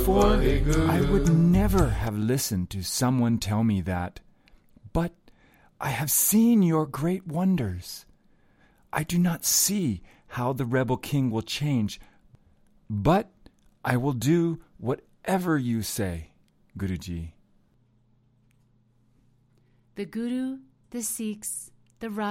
Before, I would never have listened to someone tell me that. But I have seen your great wonders. I do not see how the rebel king will change, but I will do whatever you say, Guruji. The Guru, the Sikhs, the